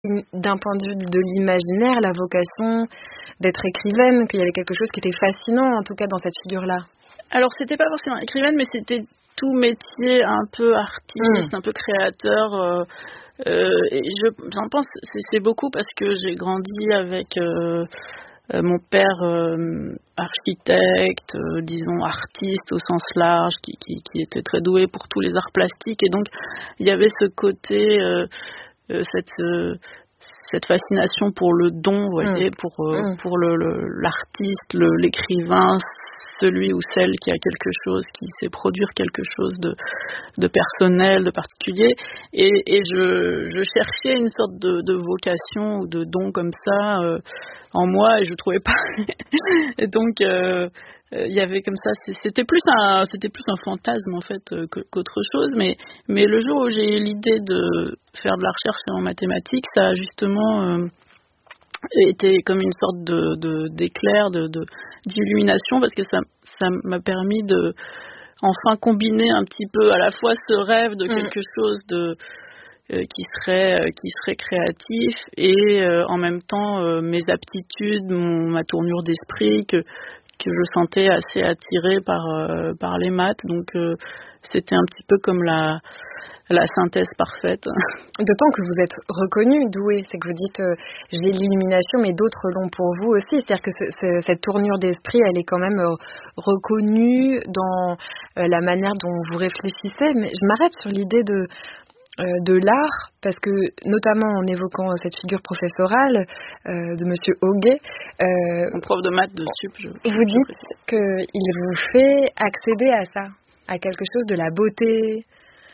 d'un point de vue de l'imaginaire, la vocation d'être écrivaine, qu'il y avait quelque chose qui était fascinant, en tout cas, dans cette figure-là? Alors, c'était pas forcément écrivaine, mais c'était tout métier un peu artiste, un peu créateur. Et j'en pense, c'est beaucoup parce que j'ai grandi avec mon père architecte, disons artiste au sens large, qui était très doué pour tous les arts plastiques. Et donc, il y avait ce côté, cette fascination pour le don, vous voyez, pour l'artiste, l'écrivain, celui ou celle qui a quelque chose, qui sait produire quelque chose de personnel, de particulier. Et je cherchais une sorte de vocation ou de don comme ça en moi, et je trouvais pas. Et donc il y avait comme ça, c'était plus un fantasme en fait qu'autre chose. Mais le jour où j'ai eu l'idée de faire de la recherche en mathématiques, ça a justement était comme une sorte d'éclair, d'illumination, parce que ça m'a permis de enfin combiner un petit peu à la fois ce rêve de quelque chose qui serait créatif et en même temps mes aptitudes, ma tournure d'esprit que je sentais assez attirée par les maths. Donc c'était un petit peu comme la synthèse parfaite. D'autant que vous êtes reconnu, doué, c'est que vous dites j'ai l'illumination, mais d'autres l'ont pour vous aussi. C'est-à-dire que cette tournure d'esprit, elle est quand même reconnue dans la manière dont vous réfléchissez. Mais je m'arrête sur l'idée de l'art, parce que notamment en évoquant cette figure professorale de Monsieur Auguet, mon prof de maths de sup, vous dites qu'il vous fait accéder à ça, à quelque chose de la beauté,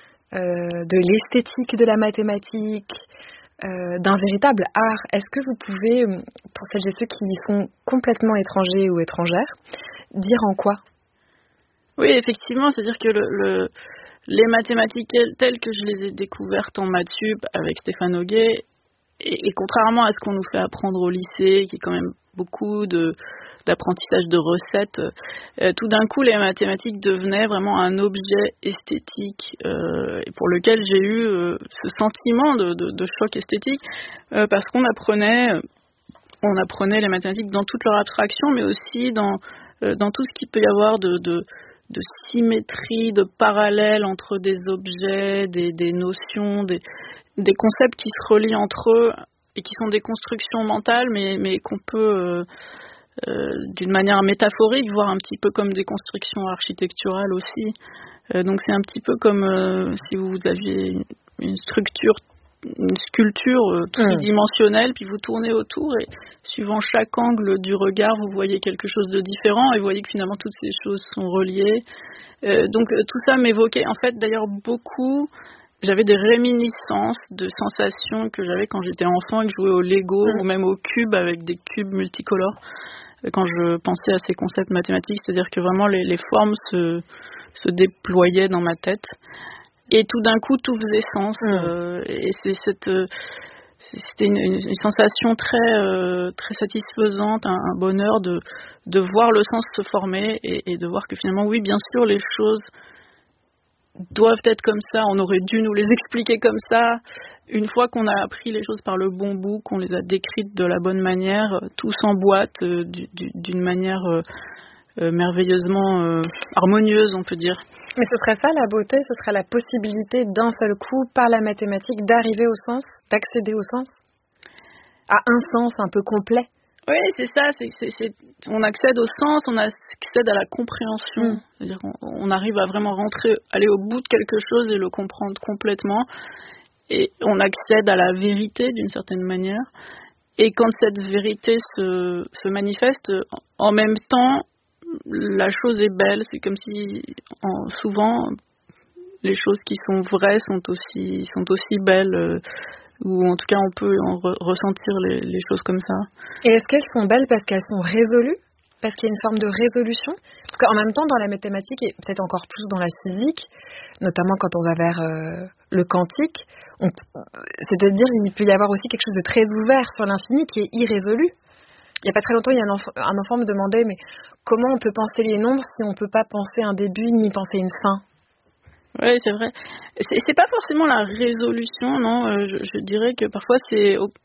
de l'esthétique de la mathématique, d'un véritable art. Est-ce que vous pouvez, pour celles et ceux qui y sont complètement étrangers ou étrangères, dire en quoi? Oui, effectivement, c'est-à-dire que les mathématiques telles que je les ai découvertes en maths sup avec Stéphane Auguet, et contrairement à ce qu'on nous fait apprendre au lycée, qui est quand même beaucoup d'apprentissage de recettes, tout d'un coup les mathématiques devenaient vraiment un objet esthétique et pour lequel j'ai eu ce sentiment de choc esthétique parce qu'on apprenait les mathématiques dans toute leur abstraction, mais aussi dans tout ce qu'il peut y avoir de symétrie, de parallèle entre des objets, des notions, des concepts qui se relient entre eux et qui sont des constructions mentales, mais qu'on peut d'une manière métaphorique voir un petit peu comme des constructions architecturales aussi. Donc c'est un petit peu comme si vous aviez une sculpture tridimensionnelle, puis vous tournez autour et suivant chaque angle du regard, vous voyez quelque chose de différent et vous voyez que finalement toutes ces choses sont reliées. Donc tout ça m'évoquait en fait d'ailleurs beaucoup. J'avais des réminiscences de sensations que j'avais quand j'étais enfant et que je jouais au Lego ou même au cube avec des cubes multicolores quand je pensais à ces concepts mathématiques, c'est-à-dire que vraiment les formes se déployaient dans ma tête et tout d'un coup tout faisait sens et c'était une sensation très très satisfaisante, un bonheur de voir le sens se former et de voir que finalement oui bien sûr les choses doivent être comme ça, on aurait dû nous les expliquer comme ça. Une fois qu'on a appris les choses par le bon bout, qu'on les a décrites de la bonne manière, tout s'emboîte d'une manière merveilleusement harmonieuse, on peut dire. Mais ce serait ça la beauté, ce serait la possibilité d'un seul coup, par la mathématique, d'arriver au sens, d'accéder au sens, à un sens un peu complet. Oui, c'est ça, on accède au sens, on accède à la compréhension. C'est-à-dire on arrive à vraiment aller au bout de quelque chose et le comprendre complètement. Et on accède à la vérité d'une certaine manière. Et quand cette vérité se manifeste, en même temps, la chose est belle. C'est comme si, souvent, les choses qui sont vraies sont aussi belles. Ou en tout cas on peut ressentir les choses comme ça. Et est-ce qu'elles sont belles parce qu'elles sont résolues? Parce qu'il y a une forme de résolution? Parce qu'en même temps, dans la mathématique, et peut-être encore plus dans la physique, notamment quand on va vers le quantique, c'est-à-dire il peut y avoir aussi quelque chose de très ouvert sur l'infini qui est irrésolu. Il n'y a pas très longtemps, il y a un enfant me demandait mais comment on peut penser les nombres si on ne peut pas penser un début ni penser une fin? Oui, c'est vrai. C'est pas forcément la résolution, non. Je dirais que parfois c'est